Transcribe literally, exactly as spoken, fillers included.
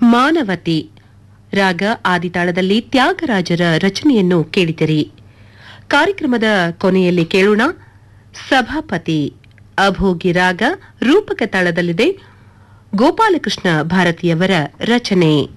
ಮಾನವತಿ ರಾಗ ಆದಿತಾಳದಲ್ಲಿ ತ್ಯಾಗರಾಜರ ರಚನೆಯನ್ನು ಕೇಳಿದಿರಿ. ಕಾರ್ಯಕ್ರಮದ ಕೊನೆಯಲ್ಲಿ ಕೇಳೋಣ ಸಭಾಪತಿ ಅಭೋಗಿ ರಾಗ ರೂಪಕ ತಾಳದಲ್ಲಿದೆ ಗೋಪಾಲಕೃಷ್ಣ ಭಾರತಿಯವರ ರಚನೆ.